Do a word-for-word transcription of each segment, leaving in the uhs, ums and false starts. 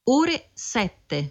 ore sette.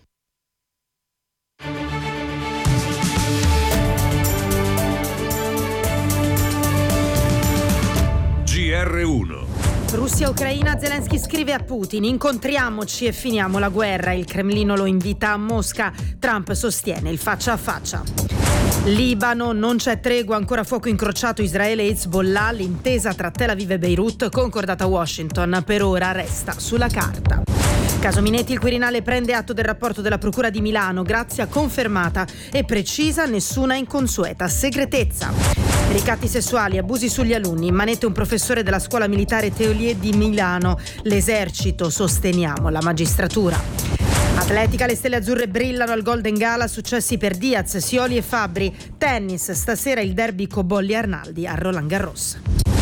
G R uno. Russia-Ucraina, Zelensky scrive a Putin: incontriamoci e finiamo la guerra. Il Cremlino lo invita a Mosca. Trump sostiene il faccia a faccia. Libano, non c'è tregua, ancora fuoco incrociato Israele e Hezbollah. L'intesa tra Tel Aviv e Beirut, concordata a Washington, per ora resta sulla carta. Caso Minetti, il Quirinale prende atto del rapporto della Procura di Milano. Grazia confermata e precisa, nessuna inconsueta segretezza. Ricatti sessuali, abusi sugli alunni, in manette un professore della scuola militare Teolie di Milano. L'esercito, sosteniamo la magistratura. Atletica, le stelle azzurre brillano al Golden Gala, successi per Diaz, Scioli e Fabbri. Tennis, stasera il derby Cobolli-Arnaldi a Roland Garros.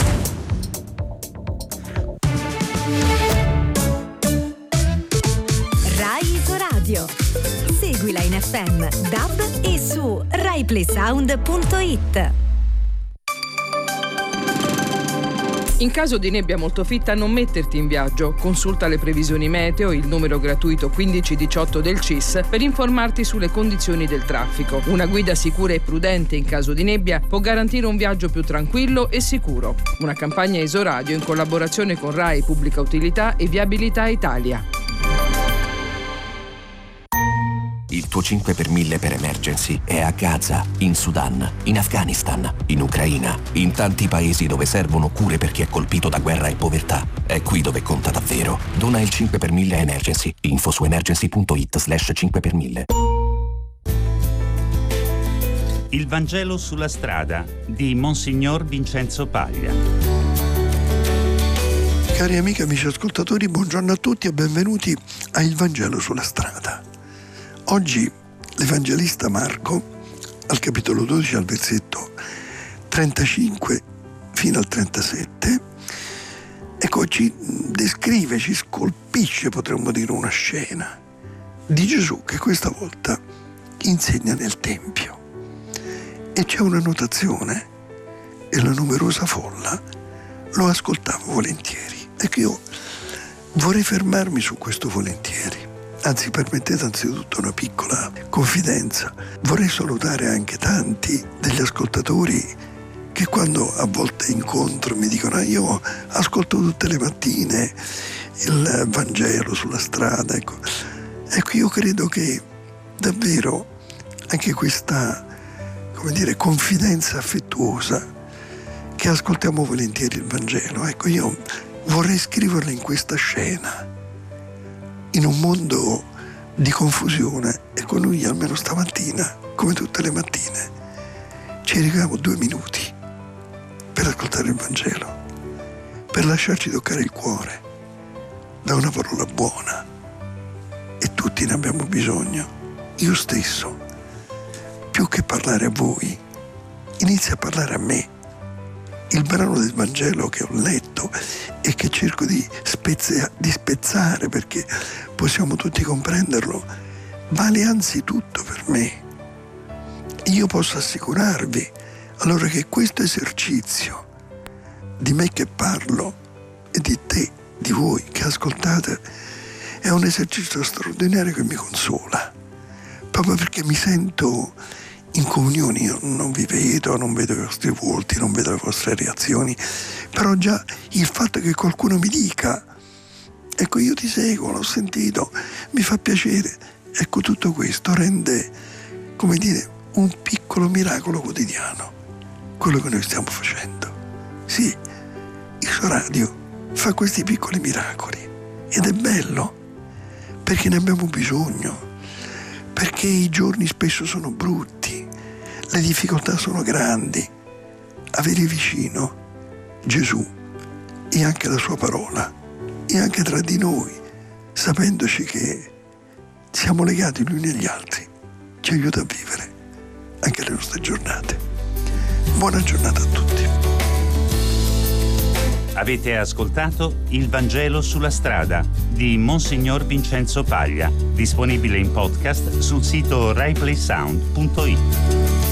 Rai Isoradio. Seguila in F M, D A B e su rai play sound punto it. In caso di nebbia molto fitta non metterti in viaggio. Consulta le previsioni meteo, il numero gratuito quindici diciotto del C I S per informarti sulle condizioni del traffico. Una guida sicura e prudente in caso di nebbia può garantire un viaggio più tranquillo e sicuro. Una campagna Isoradio in collaborazione con Rai Pubblica Utilità e Viabilità Italia. Il tuo cinque per mille per emergency è a Gaza, in Sudan, in Afghanistan, in Ucraina, in tanti paesi dove servono cure per chi è colpito da guerra e povertà. È qui dove conta davvero. Dona il cinque per mille a Emergency. Info su emergency punto it slash cinque per mille. Il Vangelo sulla strada di Monsignor Vincenzo Paglia. Cari amiche e amici ascoltatori, buongiorno a tutti e benvenuti a Il Vangelo sulla strada. Oggi l'Evangelista Marco, al capitolo dodici, al versetto trentacinque fino al trentasette, ecco, ci descrive, ci scolpisce, potremmo dire, una scena di Gesù che questa volta insegna nel Tempio. E c'è una notazione e la numerosa folla lo ascoltava volentieri. Ecco, io vorrei fermarmi su questo volentieri. Anzi, permettete anzitutto una piccola confidenza. Vorrei salutare anche tanti degli ascoltatori che quando a volte incontro mi dicono: ah, io ascolto tutte le mattine il Vangelo sulla strada. Ecco, ecco io credo che davvero anche questa, come dire, confidenza affettuosa che ascoltiamo volentieri il Vangelo, ecco, io vorrei scriverla in questa scena. In un mondo di confusione, e con lui almeno stamattina, come tutte le mattine, ci regaliamo due minuti per ascoltare il Vangelo, per lasciarci toccare il cuore da una parola buona. E tutti ne abbiamo bisogno. Io stesso, più che parlare a voi, inizio a parlare a me. Il brano del Vangelo che ho letto e che cerco di, spezza, di spezzare perché possiamo tutti comprenderlo, vale anzitutto per me. Io posso assicurarvi allora che questo esercizio di me che parlo e di te, di voi che ascoltate, è un esercizio straordinario che mi consola, proprio perché mi sento in comunione. Io non vi vedo, non vedo i vostri volti, non vedo le vostre reazioni, però già il fatto che qualcuno mi dica: ecco, io ti seguo, l'ho sentito, mi fa piacere, ecco, tutto questo rende, come dire, un piccolo miracolo quotidiano quello che noi stiamo facendo. Sì, Isoradio fa questi piccoli miracoli ed è bello perché ne abbiamo bisogno, perché i giorni spesso sono brutti, le difficoltà sono grandi. Avere vicino Gesù e anche la sua parola, e anche tra di noi, sapendoci che siamo legati gli uni agli altri, ci aiuta a vivere anche le nostre giornate. Buona giornata a tutti. Avete ascoltato Il Vangelo sulla strada di Monsignor Vincenzo Paglia, disponibile in podcast sul sito rai play sound punto it.